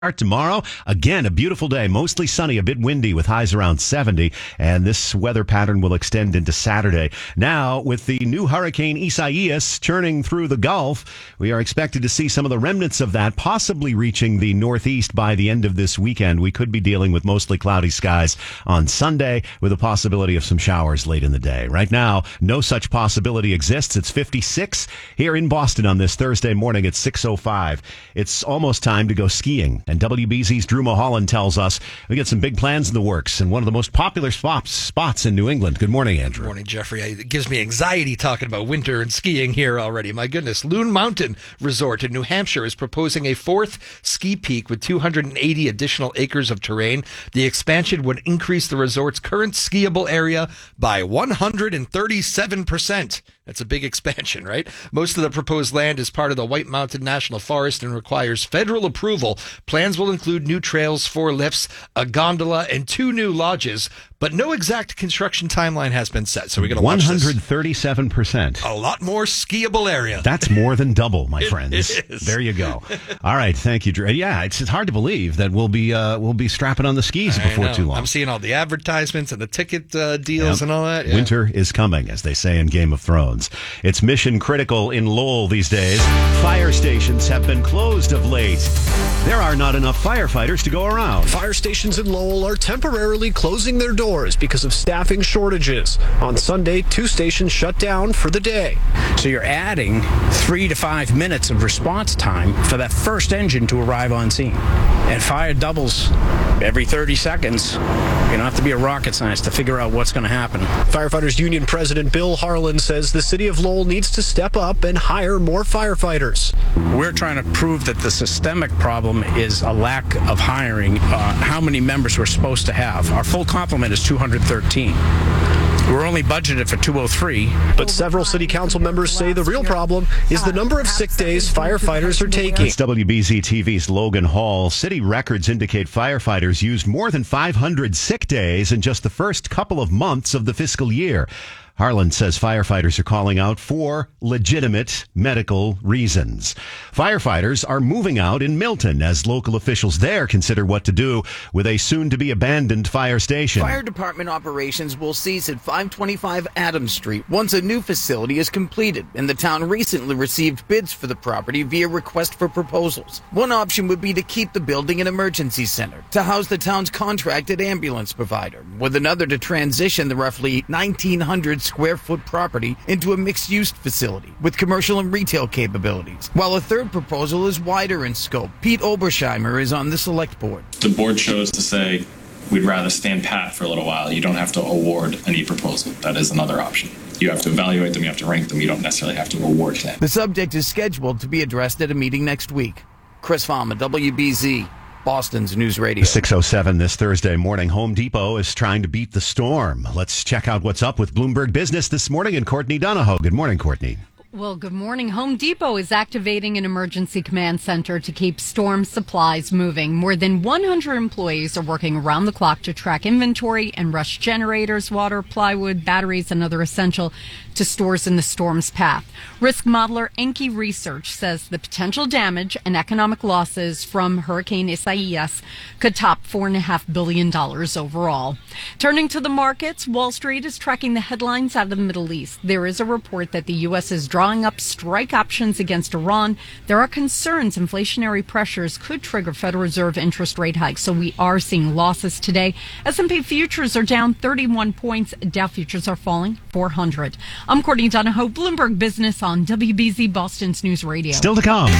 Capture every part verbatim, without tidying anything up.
Tomorrow, again, a beautiful day, mostly sunny, a bit windy with highs around seventy, and this weather pattern will extend into Saturday. Now, with the new Hurricane Isaias churning through the Gulf, we are expected to see some of the remnants of that possibly reaching the northeast by the end of this weekend. We could be dealing with mostly cloudy skies on Sunday with a possibility of some showers late in the day. Right now, no such possibility exists. It's fifty-six here in Boston on this Thursday morning at six oh five. It's almost time to go skiing. And W B Z's Drew Mulholland tells us we got some big plans in the works and one of the most popular spots, spots in New England. Good morning, Andrew. Good morning, Jeffrey. It gives me anxiety talking about winter and skiing here already. My goodness. Loon Mountain Resort in New Hampshire is proposing a fourth ski peak with two hundred eighty additional acres of terrain. The expansion would increase the resort's current skiable area by one hundred thirty-seven percent. That's a big expansion, right? Most of the proposed land is part of the White Mountain National Forest and requires federal approval. Plans will include new trails, four lifts, a gondola, and two new lodges, but no exact construction timeline has been set. So we're going to watch this. one hundred thirty-seven percent. A lot more skiable area. That's more than double, my It friends. is. There you go. All right, thank you, Drew. Yeah, it's, it's hard to believe that we'll be uh, we'll be strapping on the skis I before know. too long. I'm seeing all the advertisements and the ticket uh, deals Yep. and all that. Yeah. Winter is coming, as they say in Game of Thrones. It's mission critical in Lowell these days. Fire stations have been closed of late. There are not enough firefighters to go around. Fire stations in Lowell are temporarily closing their doors because of staffing shortages. On Sunday, two stations shut down for the day. So you're adding three to five minutes of response time for that first engine to arrive on scene. And fire doubles every thirty seconds. You don't have to be a rocket scientist to figure out what's going to happen. Firefighters Union President Bill Harlan says the city of Lowell needs to step up and hire more firefighters. We're trying to prove that the systemic problem is a lack of hiring. Uh, how many members we're supposed to have. Our full complement is two hundred thirteen. We're only budgeted for two oh three. But several city council members say the real problem is the number of sick days firefighters are taking. It's W B Z T V's Logan Hall. City records indicate firefighters used more than five hundred sick days in just the first couple of months of the fiscal year. Harlan says firefighters are calling out for legitimate medical reasons. Firefighters are moving out in Milton as local officials there consider what to do with a soon-to-be abandoned fire station. Fire department operations will cease at five twenty-five Adams Street once a new facility is completed, and the town recently received bids for the property via request for proposals. One option would be to keep the building an emergency center to house the town's contracted ambulance provider, with another to transition the roughly nineteen hundred square foot property into a mixed-use facility with commercial and retail capabilities, while a third proposal is wider in scope. Pete Obersheimer is on the select board. The board chose to say we'd rather stand pat for a little while. You don't have to award any proposal. That is another option. You have to evaluate them, you have to rank them, you don't necessarily have to award them. The subject is scheduled to be addressed at a meeting next week. Chris Farmer, W B Z, Boston's News Radio. six oh seven this Thursday morning. Home Depot is trying to beat the storm. Let's check out what's up with Bloomberg Business this morning and Courtney Donahoe. Good morning, Courtney. Well, good morning. Home Depot is activating an emergency command center to keep storm supplies moving. More than one hundred employees are working around the clock to track inventory and rush generators, water, plywood, batteries, and other essential to stores in the storm's path. Risk modeler Enki Research says the potential damage and economic losses from Hurricane Isaias could top four point five billion dollars overall. Turning to the markets, Wall Street is tracking the headlines out of the Middle East. There is a report that the U S is drawing up strike options against Iran. There are concerns inflationary pressures could trigger Federal Reserve interest rate hikes, so we are seeing losses today. S and P futures are down thirty-one points. Dow futures are falling four hundred. I'm Courtney Donahoe, Bloomberg Business on W B Z Boston's News Radio. Still to come.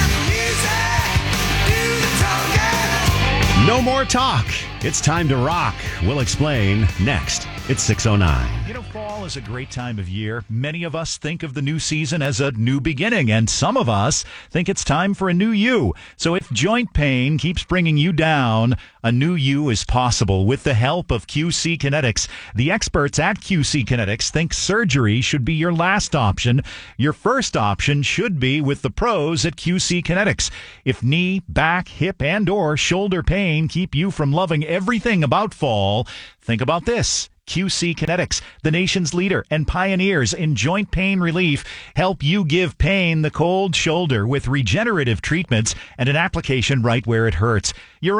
No more talk. It's time to rock. We'll explain next. It's six oh nine. You know, fall is a great time of year. Many of us think of the new season as a new beginning, and some of us think it's time for a new you. So if joint pain keeps bringing you down, a new you is possible with the help of Q C Kinetics. The experts at Q C Kinetics think surgery should be your last option. Your first option should be with the pros at Q C Kinetics. If knee, back, hip, and or shoulder pain keep you from loving everything about fall, think about this. Q C Kinetics, the nation's leader and pioneers in joint pain relief, help you give pain the cold shoulder with regenerative treatments and an application right where it hurts. Your